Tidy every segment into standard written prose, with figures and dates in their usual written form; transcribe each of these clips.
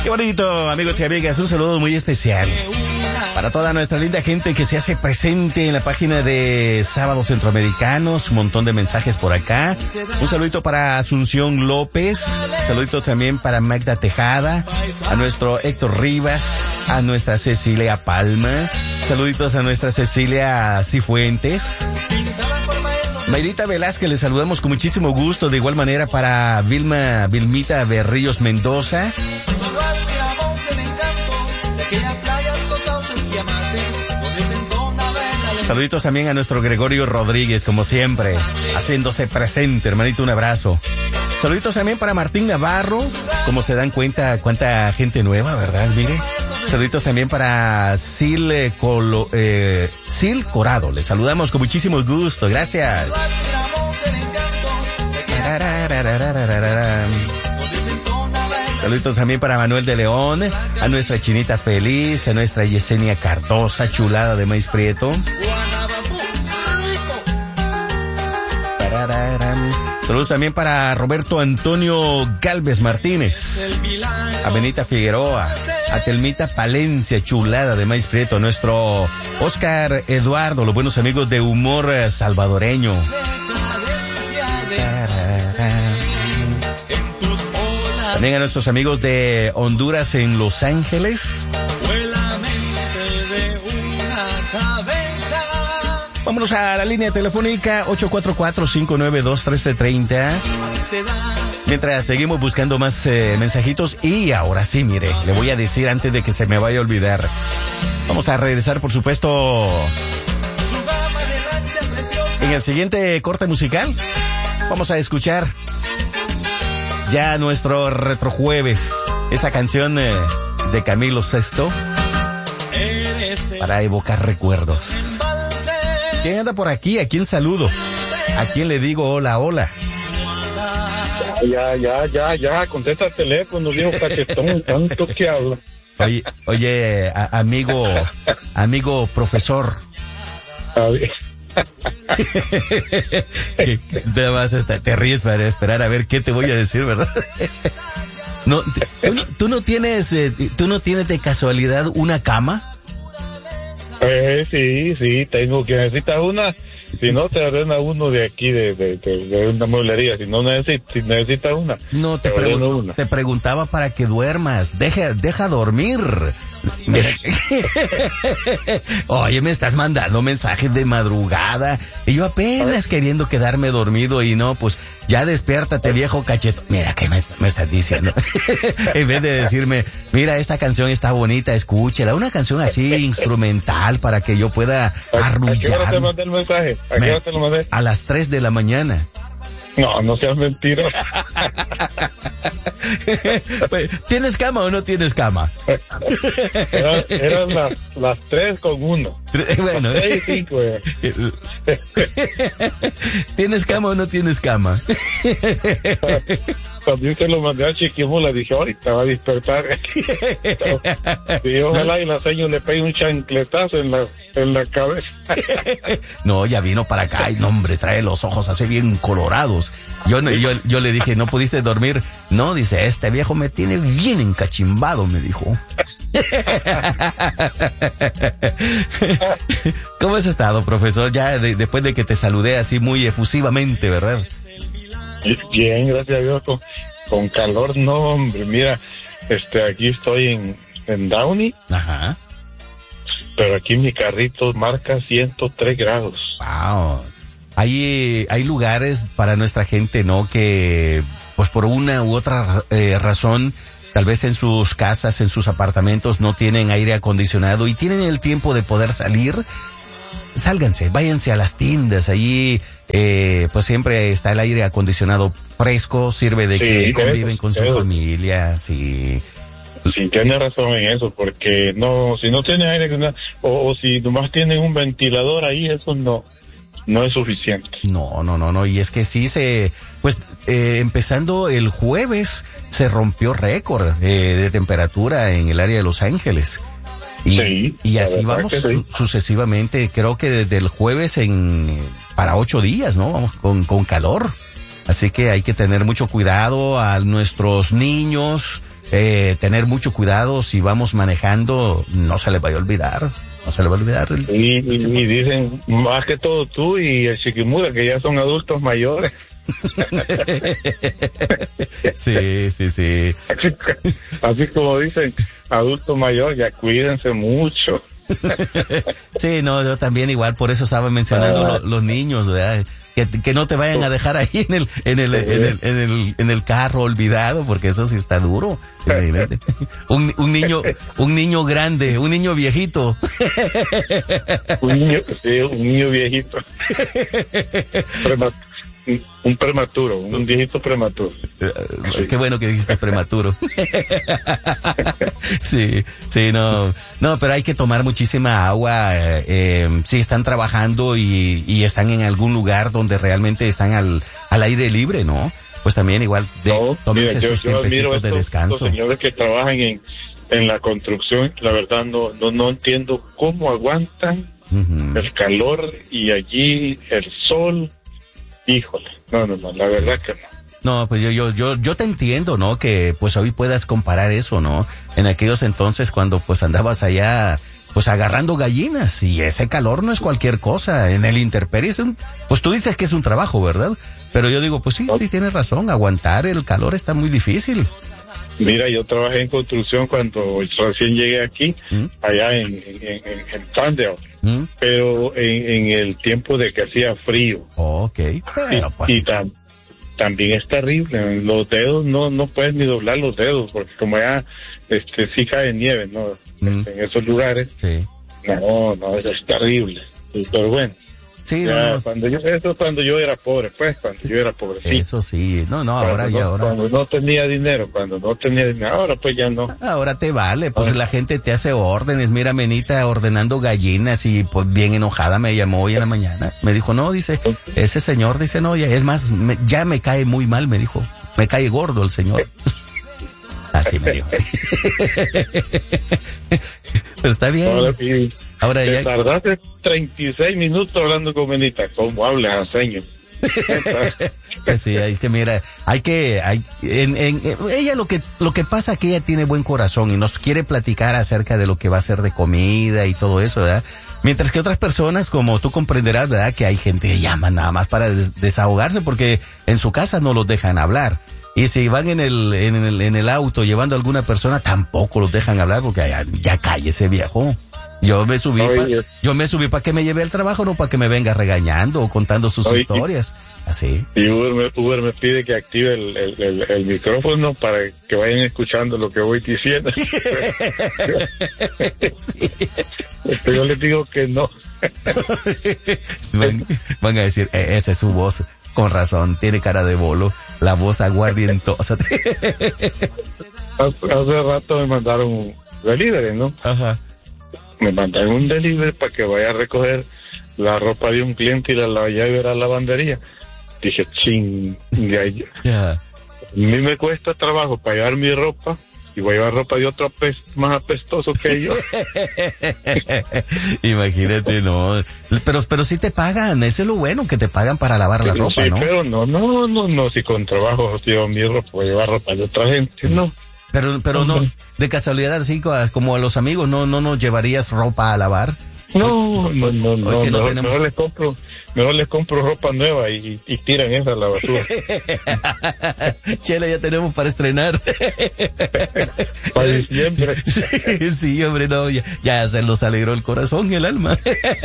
Qué bonito, amigos y amigas, un saludo muy especial para toda nuestra linda gente que se hace presente en la página de Sábados Centroamericanos, un montón de mensajes por acá. Un saludito para Asunción López, saludito también para Magda Tejada, a nuestro Héctor Rivas, a nuestra Cecilia Palma, saluditos a nuestra Cecilia Cifuentes. Mayrita Velázquez, le saludamos con muchísimo gusto, de igual manera para Vilmita Berrillos Mendoza. Saluditos también a nuestro Gregorio Rodríguez, como siempre, haciéndose presente, hermanito, un abrazo. Saluditos también para Martín Navarro, como se dan cuenta, cuánta gente nueva, ¿verdad? Mire. Saluditos también para Sil Corado, le saludamos con muchísimo gusto, gracias. Saluditos también para Manuel de León, a nuestra Chinita Feliz, a nuestra Yesenia Cardosa, chulada de maíz prieto. Saludos también para Roberto Antonio Galvez Martínez, a Benita Figueroa, a Telmita Palencia, chulada de maíz prieto, a nuestro Oscar Eduardo, los buenos amigos de Humor Salvadoreño. También a nuestros amigos de Honduras en Los Ángeles. Vámonos a la línea telefónica 844-592-1330. Mientras seguimos buscando más mensajitos. Y ahora sí, mire, le voy a decir antes de que se me vaya a olvidar. Vamos a regresar, por supuesto, en el siguiente corte musical. Vamos a escuchar ya nuestro retrojueves, esa canción de Camilo Sesto, para evocar recuerdos. ¿Quién anda por aquí? ¿A quién saludo? ¿A quién le digo hola, hola? Ya, contesta el teléfono, viejo cachetón, tanto que habla. Oye, amigo profesor. A ver. Además, te ríes para esperar a ver qué te voy a decir, ¿verdad? No, ¿tú no tienes de casualidad una cama? Sí, tengo que necesitas una. Si no, te ordena uno de aquí, de una mueblería. Si necesitas una. No, te preguntaba para que duermas. Deja dormir. Mira. Oye, me estás mandando mensajes de madrugada y yo apenas queriendo quedarme dormido y no, pues ya despiértate, viejo cacheto. Mira, ¿qué me estás diciendo? En vez de decirme, mira, esta canción está bonita, escúchela, una canción así instrumental para que yo pueda arrullar. ¿A qué hora te mandé el mensaje? ¿A qué hora te lo mandé? A las 3 de la mañana. No seas mentira. ¿Tienes cama o no tienes cama? Eran las 3:01. Bueno. 3:05. ¿Tienes cama o no tienes cama? Cuando yo te lo mandé a Chiquimula, dije, ahorita va a despertar. Y ojalá y la señora le pegue un chancletazo en la cabeza. No, ya vino para acá y no, hombre, trae los ojos así bien colorados. Yo le dije, ¿no pudiste dormir? No, dice, este viejo me tiene bien encachimbado, me dijo. ¿Cómo has estado, profesor? Ya después de que te saludé así muy efusivamente, ¿verdad? Bien, gracias a Dios, con calor, no, hombre, mira, aquí estoy en Downey. Ajá. Pero aquí mi carrito marca 103 grados. Wow. Hay lugares para nuestra gente, ¿no? Que, pues por una u otra razón, tal vez en sus casas, en sus apartamentos no tienen aire acondicionado y tienen el tiempo de poder salir. Sálganse, váyanse a las tiendas, allí pues siempre está el aire acondicionado fresco, sirve de que conviven con su familia, sí. Sí, tiene razón en eso, porque si no tiene aire o si nomás tienen un ventilador ahí, eso no es suficiente. No, y es que sí empezando el jueves se rompió récord de temperatura en el área de Los Ángeles. Y así vamos sucesivamente, creo que desde el jueves para 8 días, ¿no? Vamos con calor. Así que hay que tener mucho cuidado a nuestros niños, tener mucho cuidado si vamos manejando, no se le vaya a olvidar. No se le va a olvidar. Y dicen, más que todo tú y el Chiquimura, que ya son adultos mayores. Sí. Así como dicen, adulto mayor, ya cuídense mucho. Sí, no, yo también igual, por eso estaba mencionando los niños, ¿verdad? Que no te vayan a dejar ahí en el carro olvidado, porque eso sí está duro. Un niño grande, un niño viejito. Un niño viejito. Un viejito prematuro. Qué bueno que dijiste prematuro. Sí, no, pero hay que tomar muchísima agua. Si están trabajando y están en algún lugar donde realmente están al aire libre, ¿no? Pues también igual tómense sus tiempecitos de descanso. Los señores que trabajan en la construcción, la verdad no entiendo cómo aguantan el calor y allí el sol. Híjole, no, la verdad que no. No, pues yo te entiendo, ¿no? Que pues hoy puedas comparar eso, ¿no? En aquellos entonces cuando pues andabas allá pues agarrando gallinas, y ese calor no es cualquier cosa. En el intemperie pues tú dices que es un trabajo, ¿verdad? Pero yo digo, pues sí tienes razón, aguantar el calor está muy difícil. Mira, yo trabajé en construcción cuando recién llegué aquí, allá en Tandeo, pero en el tiempo de que hacía frío. Okay. Pero, pues, y también es terrible, los dedos no puedes ni doblar los dedos, porque como ya sí cae nieve, ¿no? En esos lugares. Sí. No, eso es terrible. Pero bueno. Sí, ya, cuando yo era pobre, sí. Eso sí, ahora. Cuando no tenía dinero, ahora pues ya no. Ahora te vale, pues la gente te hace órdenes. Mira, Menita ordenando gallinas y pues bien enojada me llamó hoy en la mañana. Me dijo, no, dice, ese señor, dice, no, ya, es más, ya me cae muy mal, me dijo. Me cae gordo el señor. Así me dijo. Pero está bien. Ahora ya tardaste 36 minutos hablando con Benita. ¿Cómo hablas, señor? Sí, ella lo que pasa es que ella tiene buen corazón y nos quiere platicar acerca de lo que va a hacer de comida y todo eso, ¿verdad? Mientras que otras personas, como tú comprenderás, ¿verdad? Que hay gente que llama nada más para desahogarse porque en su casa no los dejan hablar. Y si van en el auto llevando a alguna persona, tampoco los dejan hablar porque ya cállese, viejo. Yo me subí para que me lleve al trabajo, no para que me venga regañando o contando sus historias. Así. Y Uber me pide que active el micrófono para que vayan escuchando lo que voy diciendo. Sí. Yo les digo que no. Van a decir, esa es su voz. Con razón, tiene cara de bolo, la voz aguardientosa. Hace rato me mandaron un delivery, ¿no? Ajá. Me mandaron un delivery para que vaya a recoger la ropa de un cliente y la vaya a ver a la lavandería. Dije, Yeah. A mí me cuesta trabajo para llevar mi ropa y voy a llevar ropa de otro más apestoso que yo. Imagínate, no. Pero sí te pagan, eso es lo bueno, que te pagan para lavar la ropa, sí, ¿no? Pero no, si con trabajo llevo mi ropa, voy a llevar ropa de otra gente, no. Pero no, de casualidad, así como a los amigos, no nos llevarías ropa a lavar. No, mejor les compro ropa nueva y tiran esa a la basura. Chela, ya tenemos para estrenar. Para diciembre. Sí, hombre, no, ya se los alegró el corazón y el alma.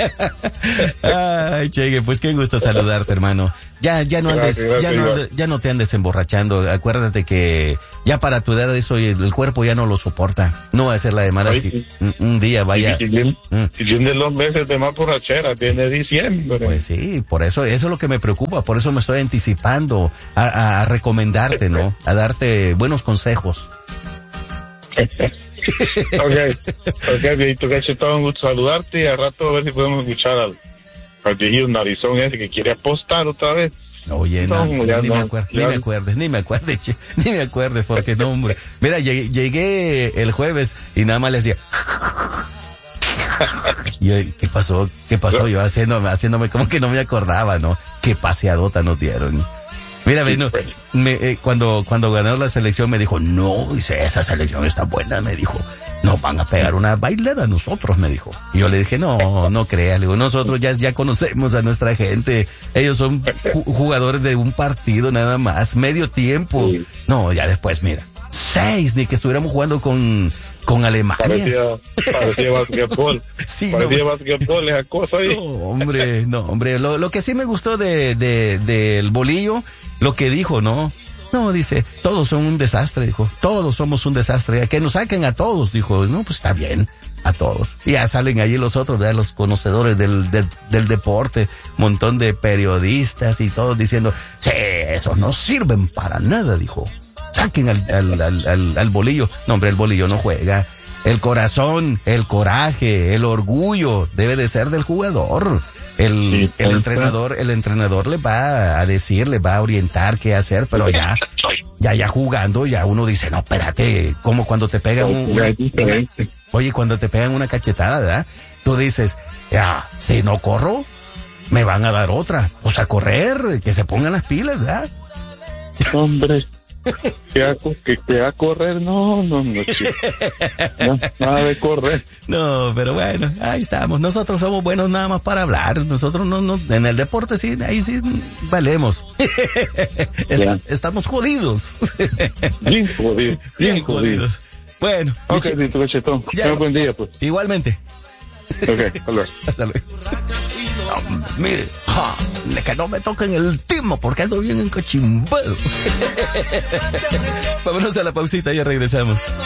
Ay, Chegue, pues qué gusto saludarte, hermano. Ya no te andes emborrachando. Acuérdate que ya para tu edad eso el cuerpo ya no lo soporta. No va a ser la de malas que un día vaya. Si tiene 2 meses de más borrachera, tiene diciembre. Pues sí, por eso es lo que me preocupa. Por eso me estoy anticipando a recomendarte, ¿no? A darte buenos consejos. Ok, viejito cachetón, un gusto saludarte y al rato a ver si podemos escuchar al viejito narizón ese que quiere apostar otra vez. Oye, ni me acuerdes, porque no, hombre. Mira, llegué el jueves y nada más le decía. Y ¿qué pasó? Yo haciéndome como que no me acordaba, ¿no? Qué paseadota nos dieron. Mira, cuando ganó la selección me dijo, no, dice, esa selección está buena, me dijo. Nos van a pegar una bailada a nosotros, me dijo. Y yo le dije, no creas, le digo, nosotros ya conocemos a nuestra gente. Ellos son jugadores de un partido nada más, medio tiempo. Sí. No, ya después, mira, 6, ni que estuviéramos jugando con Alemania. Parecía basquetbol. Sí, parecía basquetbol, esa cosa ahí. No, hombre. Lo que sí me gustó del Bolillo, lo que dijo, No, dice, todos son un desastre, dijo. Todos somos un desastre. Que nos saquen a todos, dijo. No, pues está bien, a todos. Y ya salen allí los otros, los conocedores del deporte, montón de periodistas y todos diciendo, sí, esos no sirven para nada, dijo. Saquen al Bolillo. No, hombre, el Bolillo no juega. El corazón, el coraje, el orgullo debe de ser del jugador. El entrenador le va a decir, le va a orientar qué hacer, pero ya jugando, ya uno dice, no, espérate, como cuando te pegan cuando te pegan una cachetada, ¿verdad? Tú dices, si no corro, me van a dar otra. O sea, correr, que se pongan las pilas, ¿verdad? Hombre. Que a correr, no, chico. No, nada de correr. No, pero bueno, ahí estamos. Nosotros somos buenos nada más para hablar. Nosotros no, en el deporte sí, ahí sí valemos. Estamos jodidos. Bien jodidos. Bueno. Ok, Cachetón. Tenga buen día, pues. Igualmente. Ok, hasta luego. No, mire, que no me toquen el timo porque ando bien encachimbado. Vámonos a la pausita y ya regresamos.